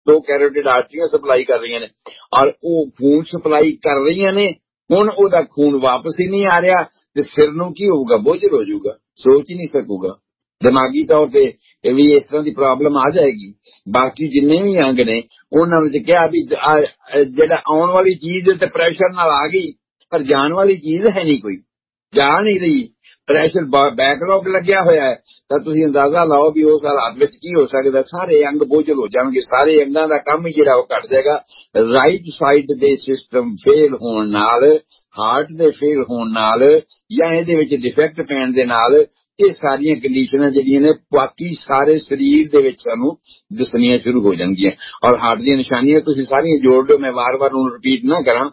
2 carotid आर्टरियां supply कर रही ने और वो खून सप्लाई कर रही ने। हुण ओहदा खून वापस ही नहीं आ रहा ते सिर नूं की होगा, बोझल हो जाऊगा, सोच ही नहीं सकूगा। दिमागी तौर पर भी इस तरह की प्रॉब्लम आ जाएगी। बाकी जिन्ने भी अंग ने उन्होंने क्या भी जिहड़ा आउण वाली चीज ते प्रैशर नाल आ गई, पर जान वाली चीज है नहीं, कोई जा नहीं रही। प्रैशर बैकलॉग लग्या होया है तो तुसीं अंदाजा लाओ भी उस हालात विच की हो सकदा। सारे अंग बोझल हो जाणगे, सारे अंगां दा काम ही जिहड़ा घट जाएगा। राइट साइड दे सिस्टम फेल होण नाल, हार्ट दे फेल होण नाल या इहदे विच डिफेक्ट पैण दे नाल ये सारियां कंडीशनां जिहड़ियां ने बाकी सारे शरीर दे विच सानूं दिसणियां शुरू हो जाणगियां। और हार्ट दी निशानियां तुसीं सारियां जोड़ लो, मैं वार वार उहनूं रिपीट ना करां।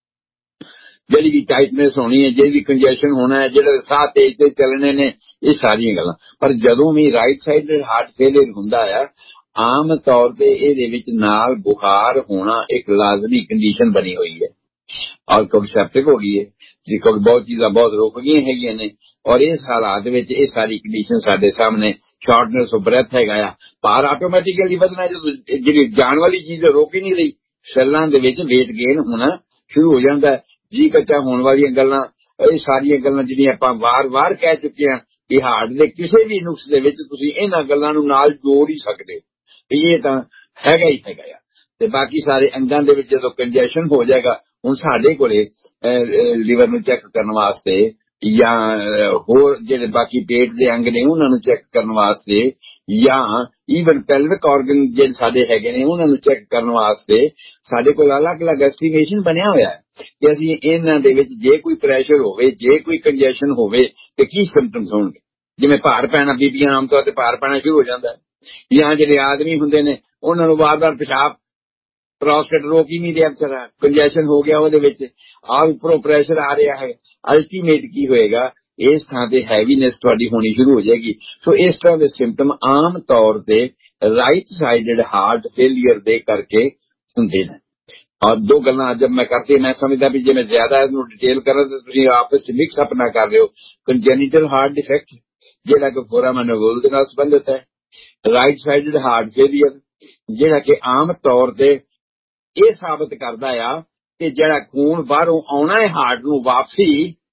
जिहड़ी भी टाइटनेस होनी है, जिहड़ी कंजैशन होना है, जिहड़े साह तेज तेज चलने ने, ये सारियां गल्लां। पर जदों भी राइट साइड हार्ट फेलियर हुंदा है, आम तौर पर इहदे विच नाल बुखार होना एक लाजमी कंडीशन बनी हुई है। और क्योंकि सैप्टिक हो गई है जी, क्योंकि बहुत चीज़ां बहुत रुक गई हैगियां ने और इस हालात विच ये सारी कंडीशन साडे सामने शॉर्टनेस ऑफ ब्रैथ हैगा आ, भार आटोमैटिकली वधना जिहड़ी जान वाली चीज़ रोक ही नहीं रही। सैल्लां दे विच वेट गेन होना शुरू हो जाता है। जी कच्चा होने वाली गल्लां, ये सारियां गल्लां जिहड़ियां आपां वार-वार कह चुके हैं कि हार्ट दे किसी भी नुक्स दे विच तुसीं इन्हां गल्लां नूं नाल जोड़ ही सकदे हो। ये तां हैगा ही हैगा आ। ते बाकी सारे अंगां दे विच जदों कंजैशन हो जाएगा, हुण साडे कोले लीवर नूं चैक करन वास्ते या होर जिहड़े बाकी पेट दे अंग ने उन्हां नूं चैक करन वास्ते या ईवन पेल्विक ऑर्गन जिहड़े साडे हैगे ने उन्हां नूं चैक करन वास्ते साडे कोल अलग-अलग एस्टीमेशन बनिया होया है कि असीं इन्हां दे विच जे कोई प्रैशर होवे, जे कोई कंजैशन होवे ते की सिम्पटम्स होणगे। जिवें भार पैना, बीबियां आम तौर ते भार पैना शुरू हो जांदा है या जिहड़े आदमी हुंदे ने उन्हां नूं वार-वार पेशाब प्रोस्टेट रोक ही नहीं रहा, बेचारा कंजैशन हो गया ਉਹਦੇ ਵਿੱਚ ਆ ਉੱਪਰੋਂ ਪ੍ਰੈਸ਼ਰ ਆ ਰਿਹਾ ਹੈ। ਅਲਟੀਮੇਟ ਕੀ ਹੋਏਗਾ, ਇਸ ਥਾਂ ਤੇ ਹੈਵੀਨੈਸ ਤੁਹਾਡੀ ਹੋਣੀ ਸ਼ੁਰੂ ਹੋ ਜਾਏਗੀ। ਸੋ ਇਸ ਤਰ੍ਹਾਂ ਦੇ ਸਿੰਪਟਮ ਆਮ ਤੌਰ ਤੇ ਰਾਈਟ ਸਾਈਡਡ ਹਾर्ट फेलियर ਦੇ ਕਰਕੇ ਹੁੰਦੇ ਨੇ। और दो गल्लां जब मैं करती मैं समझदा भी जे मैं ज्यादा इहनूं डिटेल करा तो तुसीं आपस च मिक्स अप ना कर लिओ। कंजेनिटल हार्ट डिफेक्ट जिहड़ा कि फोरामन नोवल दे नाल संबंधित है, राइट साइडड हार्ट फेलियर जिहड़ा कि आम तौर ते ਇਹ ਸਾਬਤ ਕਰਦਾ ਆ ਕਿ ਜਿਹੜਾ ਖੂਨ ਬਾਹਰੋਂ ਆਉਣਾ ਹੈ ਹਾਰਟ ਨੂੰ ਵਾਪਸੀ,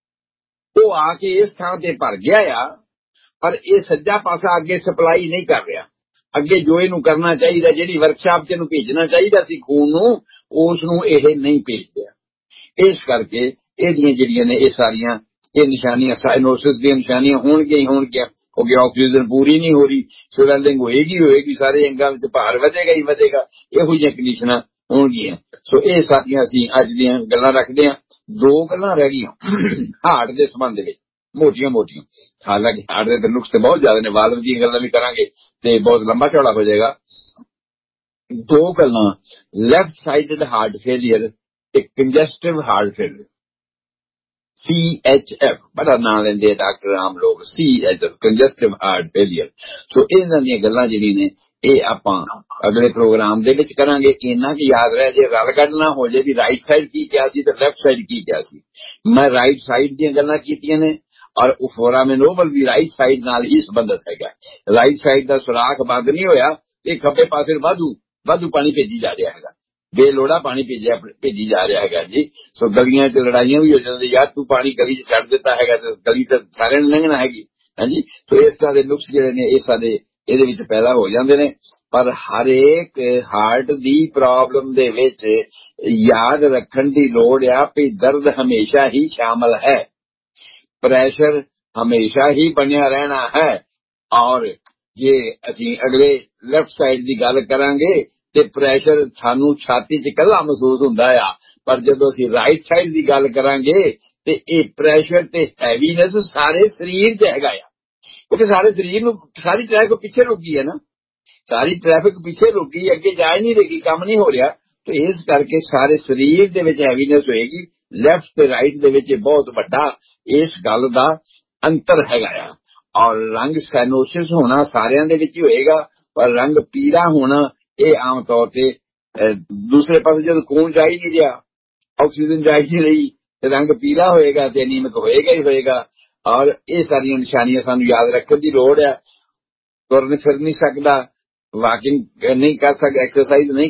ਉਹ ਆ ਕੇ ਇਸ ਥਾਂ ਤੇ ਭਰ ਗਿਆ ਆ, ਪਰ ਇਹ ਸੱਜਾ ਪਾਸਾ ਅੱਗੇ ਸਪਲਾਈ ਨਹੀਂ ਕਰ ਰਿਹਾ। ਅੱਗੇ ਜੋ ਇਹਨੂੰ ਕਰਨਾ ਚਾਹੀਦਾ, ਜਿਹੜੀ ਵਰਕਸ਼ਾਪ 'ਚ ਇਹਨੂੰ ਭੇਜਣਾ ਚਾਹੀਦਾ ਸੀ ਖੂਨ ਨੂੰ, ਉਸ ਨੂੰ ਇਹ ਨਹੀਂ ਭੇਜਦਾ। ਇਸ ਕਰਕੇ ਇਹਦੀਆਂ ਜਿਹੜੀਆਂ ਨੇ ਇਹ ਸਾਰੀਆਂ ਇਹ ਨਿਸ਼ਾਨੀਆਂ ਸਾइनोसिस ਦੀਆਂ ਨਿਸ਼ਾਨੀਆਂ ਹੋਣਗੀਆਂ ਹੀ ਹੋਣਗੀਆਂ, ਕਿਉਂਕਿ ਆਕਸੀਜਨ ਪੂਰੀ ਨਹੀਂ ਹੋ ਰਹੀ, ਸਵੈਲਿੰਗ ਹੋਏਗੀ, ਸਾਰੇ ਅੰਗਾਂ ਵਿੱਚ ਭਾਰ ਵਧੇਗਾ ਹੀ ਵਧੇਗਾ। ਇਹੋ ਜਿਹੀਆਂ ਕੰਡੀਸ਼ਨਾਂ ਹੋਣਗੀਆਂ। ਸੋ ਇਹ ਸਾਡੀਆਂ ਅਸੀਂ ਅੱਜ ਦੀਆਂ ਗੱਲਾਂ ਰੱਖਦੇ ਹਾਂ। ਦੋ ਗੱਲਾਂ ਰਹਿ ਗਈਆਂ ਹਾਰਟ ਦੇ ਸੰਬੰਧ ਵਿੱਚ ਮੋਟੀਆਂ। ਹਾਲਾਂਕਿ ਹਾਰਟ ਦੇ ਨੁਕਸ ਤੇ ਬਹੁਤ ਜ਼ਿਆਦਾ ਨੇ, ਵਾਲਵ ਦੀਆਂ ਗੱਲਾਂ ਵੀ ਕਰਾਂਗੇ ਤੇ ਬਹੁਤ ਲੰਬਾ ਚੌੜਾ ਹੋ ਜਾਏਗਾ। ਦੋ ਗੱਲਾਂ, ਲੈਫਟ ਸਾਈਡਡ ਹਾਰਟ ਫੇਲੀਅਰ ਤੇ ਕੰਜੈਸਟਿਵ ਹਾਰਟ ਫੇਲੀਅਰ, CHF बड़ा ना लेंदे डॉक्टर आम लोग, CHF कंजस्टिव हार्ट फेलियर। सो इन्हां दी गल्लां जिहड़ियां ने ਇਹ ਆਪਾਂ ਅਗਲੇ ਪ੍ਰੋਗਰਾਮ ਦੇ ਵਿੱਚ ਕਰਾਂਗੇ। ਇੰਨਾ ਕਿ ਯਾਦ ਰਹਿ ਜੇ, ਰਲ ਕੱਢ ਨਾ ਹੋ ਜੇ ਵੀ ਰਾਈਟ ਸਾਈਡ ਕੀ ਕਿਹਾ ਸੀ ਤੇ ਲੈਫਟ ਸਾਈਡ ਕੀ ਕਿਹਾ ਸੀ। ਮੈਂ ਰਾਈਟ ਸਾਈਡ ਦੀਆਂ ਗੱਲਾਂ ਕੀਤੀਆਂ ਨੇ ਔਰ ਉਹ ਫੋਰਾਮਨ ਨੋਵਲ ਵੀ ਰਾਈਟ ਸਾਈਡ ਨਾਲ ਹੀ ਸੰਬੰਧਿਤ ਹੈਗਾ। ਰਾਈਟ ਸਾਈਡ ਦਾ ਸੁਰਾਖ ਬੰਦ ਨਹੀਂ ਹੋਇਆ, ਇਹ ਖੱਬੇ ਪਾਸੇ ਵਾਧੂ ਪਾਣੀ ਭੇਜੀ ਜਾ ਰਿਹਾ ਹੈਗਾ, ਬੇਲੋੜਾ ਪਾਣੀ ਭੇਜੀ ਜਾ ਰਿਹਾ ਹੈਗਾ ਜੀ। ਸੋ ਗਲੀਆਂ 'ਚ ਲੜਾਈਆਂ ਵੀ ਹੋ ਜਾਂਦੀਆਂ, ਯਾਰ ਤੂੰ ਪਾਣੀ ਗਲੀ 'ਚ ਛੱਡ ਦਿੱਤਾ ਹੈਗਾ ਤੇ ਗਲੀ ਤਾਂ ਸਾਰਿਆਂ ਨੂੰ ਲੰਘਣਾ ਹੈਗੀ। ਹਾਂਜੀ, ਸੋ ਇਸ ਤਰ੍ਹਾਂ ਦੇ ਨੁਕਸ ਜਿਹੜੇ ਨੇ ਇਹ ਸਾਡੇ ਇਹਦੇ ਵਿੱਚ ਪੈਦਾ ਹੋ ਜਾਂਦੇ ਨੇ। ਪਰ ਹਰੇਕ ਹਾਰਟ ਦੀ ਪ੍ਰੋਬਲਮ ਦੇ ਵਿੱਚ ਯਾਦ ਰੱਖਣ ਦੀ ਲੋੜ ਆ ਵੀ ਦਰਦ ਹਮੇਸ਼ਾ ਹੀ ਸ਼ਾਮਲ ਹੈ, ਪ੍ਰੈਸ਼ਰ ਹਮੇਸ਼ਾ ਹੀ ਬਣਿਆ ਰਹਿਣਾ ਹੈ। ਔਰ ਜੇ ਅਸੀਂ ਅਗਲੇ ਲੈਫਟ ਸਾਈਡ ਦੀ ਗੱਲ ਕਰਾਂਗੇ ਤੇ ਪ੍ਰੈਸ਼ਰ ਸਾਨੂੰ ਛਾਤੀ 'ਚ ਇਕੱਲਾ ਮਹਿਸੂਸ ਹੁੰਦਾ ਆ, ਪਰ ਜਦੋਂ ਅਸੀਂ ਰਾਈਟ ਸਾਈਡ ਦੀ ਗੱਲ ਕਰਾਂਗੇ ਤੇ ਇਹ ਪ੍ਰੈਸ਼ਰ ਤੇ ਹੈਵੀਨੈਸ ਸਾਰੇ ਸਰੀਰ 'ਚ ਹੈਗਾ ਆ, क्योंकि सारे शरीर में सारी ट्रैफिक पीछे रुकी है ना, सारी ट्रैफिक पीछे रुकी, अगे जा नहीं रही, काम नहीं हो रहा। तो इस करके सारे शरीर दे विच हैवीनेस होएगी। लैफ्ट ते राइट दे विच बहुत बड़ा इस गल दा अंतर हैगा। और रंग साइनोसिस होना सारियां दे विच ही होएगा, पर रंग पीला होना ये आम तौर ते दूसरे पासे जब खून जा ही नहीं रहा, ऑक्सीजन जा ही नहीं रही, रंग पीला होएगा ते अनीमिक होएगा ही होएगा। और ये सारियां निशानियां सानू याद रखने की लोड़ है। तुर फिर नहीं सकता, वाकिंग नहीं कर सकता, एक्सरसाइज नहीं